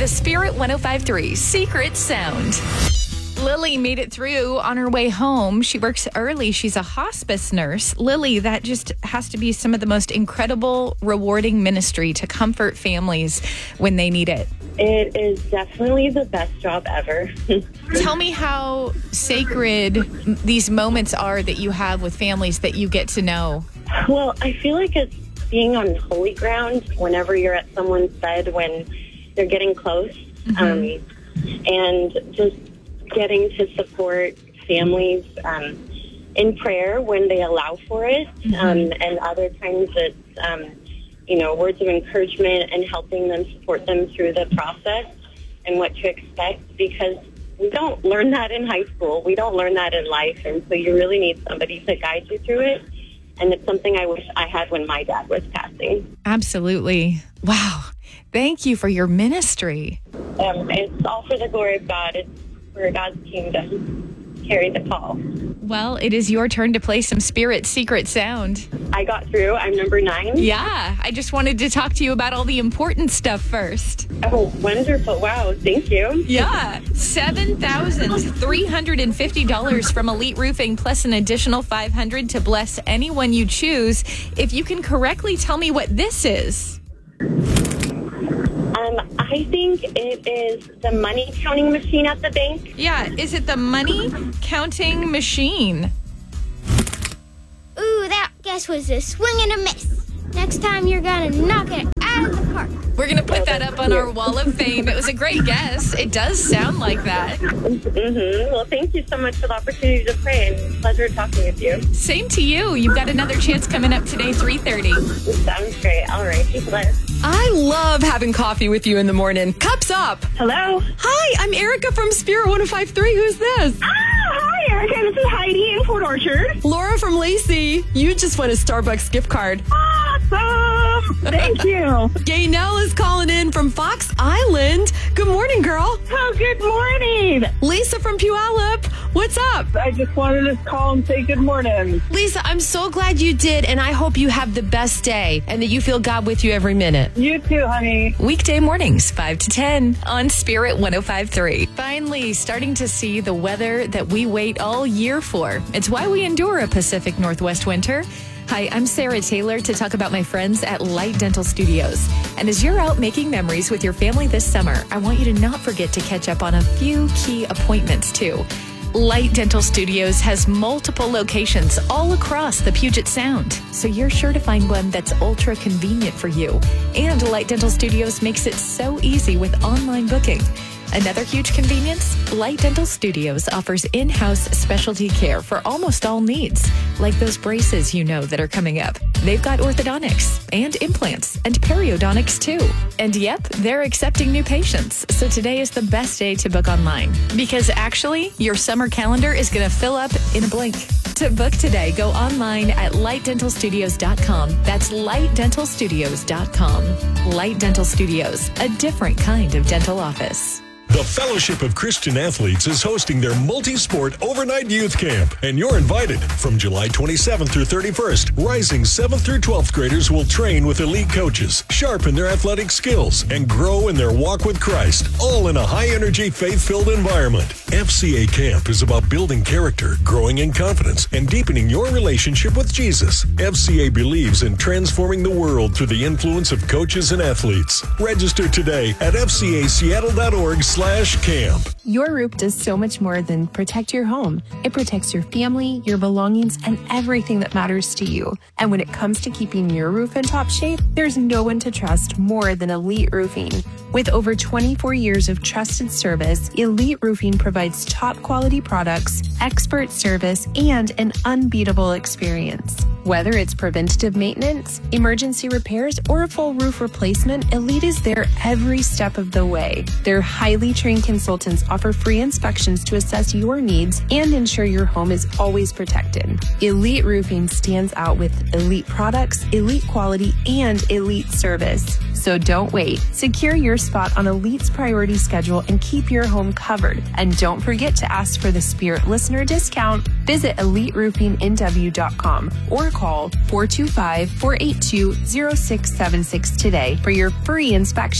The Spirit 105.3 Secret Sound. Lily made it through on her way home. She works early. She's a hospice nurse. Lily, that just has to be some of the most incredible, rewarding ministry to comfort families when they need it. It is definitely the best job ever. Tell me how sacred these moments are that you have with families that you get to know. Well, I feel like it's being on holy ground whenever you're at someone's bed when they're getting close. And just getting to support families in prayer when they allow for it. And other times it's, words of encouragement and helping them, support them through the process and what to expect, because we don't learn that in high school. We don't learn that in life. And so you really need somebody to guide you through it. And it's something I wish I had when my dad was passing. Absolutely. Wow. Thank you for your ministry. It's all for the glory of God. It's for God's kingdom. Carry the call. Well, it is your turn to play some Spirit Secret Sound. I got through. I'm number 9. Yeah, I just wanted to talk to you about all the important stuff first. Oh, wonderful. Wow, thank you. Yeah, $7,350 from Elite Roofing plus an additional $500 to bless anyone you choose. If you can correctly tell me what this is. I think it is the money counting machine at the bank. Yeah, is it the money counting machine? Ooh, that guess was a swing and a miss. Next time you're gonna knock it out of the park. We're going to put that up on our wall of fame. It was a great guess. It does sound like that. Well, thank you so much for the opportunity to pray, and pleasure talking with you. Same to you. You've got another chance coming up today, 3:30. Sounds great. All right. Be blessed. I love having coffee with you in the morning. Cups up. Hello. Hi, I'm Erica from Spirit 105.3. Who's this? Hi, Erica. This is Heidi in Port Orchard. Laura from Lacey. You just won a Starbucks gift card. Awesome. Thank you. Gaynell is calling in from Fox Island. Good morning, girl. Oh, good morning. Lisa from Puyallup. What's up? I just wanted to call and say good morning. Lisa, I'm so glad you did, and I hope you have the best day and that you feel God with you every minute. You too, honey. Weekday mornings, 5 to 10 on Spirit 105.3. Finally, starting to see the weather that we wait all year for. It's why we endure a Pacific Northwest winter. Hi, I'm Sarah Taylor to talk about my friends at Light Dental Studios. And as you're out making memories with your family this summer, I want you to not forget to catch up on a few key appointments too. Light Dental Studios has multiple locations all across the Puget Sound, so you're sure to find one that's ultra convenient for you. And Light Dental Studios makes it so easy with online booking. Another huge convenience, Light Dental Studios offers in-house specialty care for almost all needs, like those braces you know that are coming up. They've got orthodontics and implants and periodontics too. And yep, they're accepting new patients. So today is the best day to book online, because actually your summer calendar is going to fill up in a blink. To book today, go online at lightdentalstudios.com. That's lightdentalstudios.com. Light Dental Studios, a different kind of dental office. The Fellowship of Christian Athletes is hosting their multi-sport overnight youth camp, and you're invited. From July 27th through 31st, rising 7th through 12th graders will train with elite coaches, sharpen their athletic skills, and grow in their walk with Christ, all in a high-energy, faith-filled environment. FCA Camp is about building character, growing in confidence, and deepening your relationship with Jesus. FCA believes in transforming the world through the influence of coaches and athletes. Register today at fcaseattle.org/camp. Your roof does so much more than protect your home. It protects your family, your belongings, and everything that matters to you. And when it comes to keeping your roof in top shape, there's no one to trust more than Elite Roofing. With over 24 years of trusted service, Elite Roofing provides top quality products, expert service, and an unbeatable experience. Whether it's preventative maintenance, emergency repairs, or a full roof replacement, Elite is there every step of the way. Their highly trained consultants offer free inspections to assess your needs and ensure your home is always protected. Elite Roofing stands out with elite products, elite quality, and elite service. So don't wait. Secure your spot on Elite's priority schedule and keep your home covered. And don't forget to ask for the Spirit listener discount. Visit EliteRoofingNW.com or call 425-482-0676 today for your free inspection.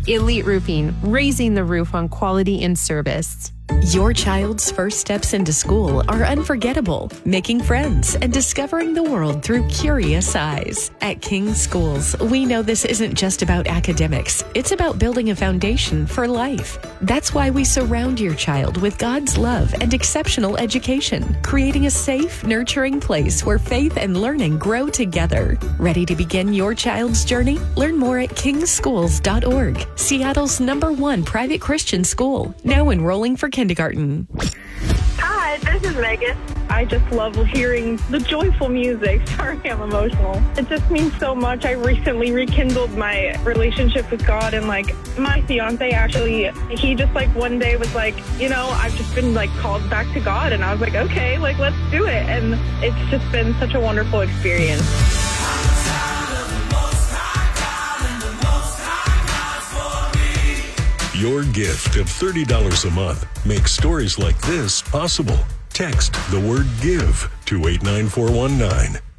Elite Roofing, raising the roof on quality and service. Your child's first steps into school are unforgettable, making friends and discovering the world through curious eyes. At King Schools, we know this isn't just about academics. It's about building a foundation for life. That's why we surround your child with God's love and exceptional education, creating a safe, nurturing place where faith and learning grow together. Ready to begin your child's journey? Learn more at kingschools.org, Seattle's #1 private Christian school, now enrolling for kindergarten. Hi, this is Megan. I just love hearing the joyful music. Sorry, I'm emotional. It just means so much. I recently rekindled my relationship with God, and my fiance actually, he just one day was I've just been called back to God, and I was like, okay, let's do it. And it's just been such a wonderful experience. Your gift of $30 a month makes stories like this possible. Text the word GIVE to 89419.